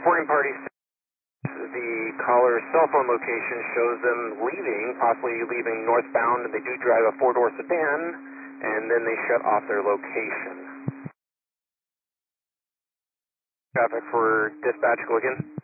reporting party, the caller's cell phone location shows them leaving, possibly leaving northbound, and they do drive a four-door sedan, and then they shut off their location. Traffic for dispatch, go again.